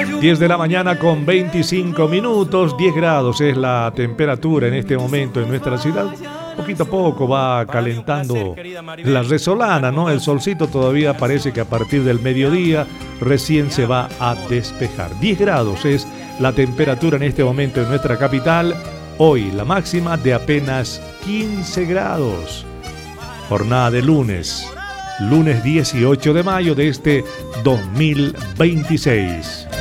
10 de la mañana con 25 minutos, 10 grados es la temperatura en este momento en nuestra ciudad. Poquito a poco va calentando la resolana, ¿no? El solcito todavía parece que a partir del mediodía recién se va a despejar. 10 grados es la temperatura en este momento en nuestra capital. Hoy la máxima de apenas 15 grados. Jornada de lunes 18 de mayo de este 2026.